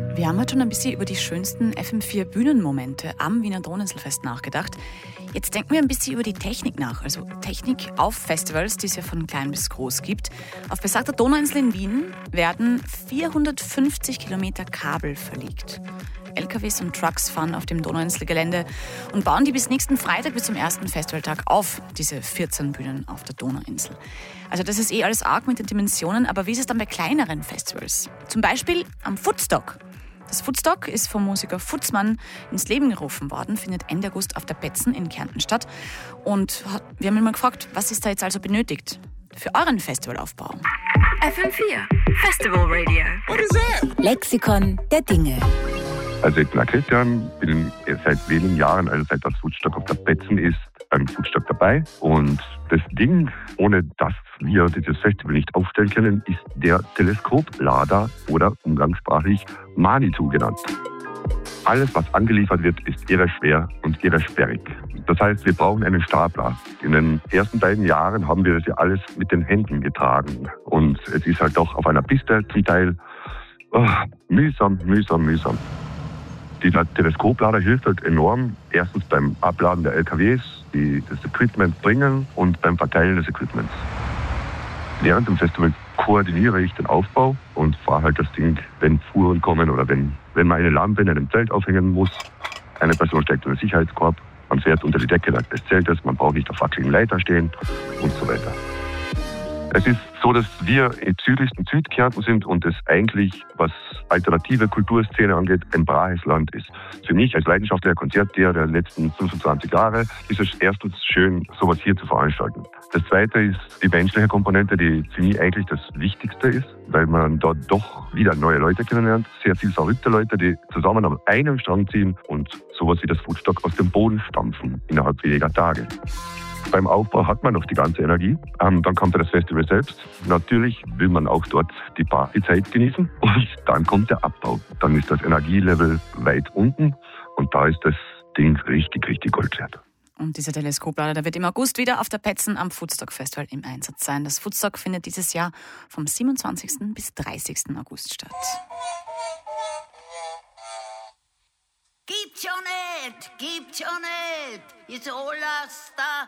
Wir haben heute schon ein bisschen über die schönsten FM4 Bühnenmomente am Wiener Donauinselfest nachgedacht. Jetzt denken wir ein bisschen über die Technik nach, also Technik auf Festivals, die es ja von klein bis groß gibt. Auf besagter Donauinsel in Wien werden 450 Kilometer Kabel verlegt. LKWs und Trucks fahren auf dem Donauinselgelände und bauen die bis nächsten Freitag, bis zum ersten Festivaltag auf, diese 14 Bühnen auf der Donauinsel. Also das ist alles arg mit den Dimensionen, aber wie ist es dann bei kleineren Festivals? Zum Beispiel am Footstock. Das Footstock ist vom Musiker Futzmann ins Leben gerufen worden, findet Ende August auf der Petzen in Kärnten statt. Und wir haben ihn mal gefragt, was ist da jetzt also benötigt für euren Festivalaufbau? FM4 Festival Radio. What is that? Lexikon der Dinge. Also ich bin Christian, bin seit wenigen Jahren, also seit das Footstock auf der Petzen ist, beim Footstock dabei. Und das Ding, ohne dass wir dieses Festival nicht aufstellen können, ist der Teleskoplader oder umgangssprachlich Manitou genannt. Alles, was angeliefert wird, ist irre schwer und irre sperrig. Das heißt, wir brauchen einen Stapler. In den ersten beiden Jahren haben wir das ja alles mit den Händen getragen. Und es ist halt doch auf einer Piste zum Teil mühsam. Dieser Teleskoplader hilft halt enorm. Erstens beim Abladen der LKWs, die das Equipment bringen, und beim Verteilen des Equipments. Während dem Festival koordiniere ich den Aufbau und fahre halt das Ding, wenn Fuhren kommen oder wenn man eine Lampe in einem Zelt aufhängen muss. Eine Person steckt in den Sicherheitskorb, man fährt unter die Decke des Zeltes, man braucht nicht auf wackeligen Leiter stehen und so weiter. Es ist so, dass wir im südlichsten Südkärnten sind und es eigentlich, was alternative Kulturszene angeht, ein braves Land ist. Für mich als leidenschaftlicher Konzertgeher der letzten 25 Jahre ist es erstens schön, sowas hier zu veranstalten. Das Zweite ist die menschliche Komponente, die für mich eigentlich das Wichtigste ist, weil man dort doch wieder neue Leute kennenlernt, sehr viele verrückte Leute, die zusammen an einem Strang ziehen und sowas wie das Footstock aus dem Boden stampfen innerhalb weniger Tage. Beim Aufbau hat man noch die ganze Energie. Dann kommt das Festival selbst. Natürlich will man auch dort die Partyzeit genießen. Und dann kommt der Abbau. Dann ist das Energielevel weit unten. Und da ist das Ding richtig Gold wert. Und dieser Teleskoplader, der wird im August wieder auf der Petzen am Footstock Festival im Einsatz sein. Das Footstock findet dieses Jahr vom 27. bis 30. August statt. Gibt's schon nicht, ist alles da.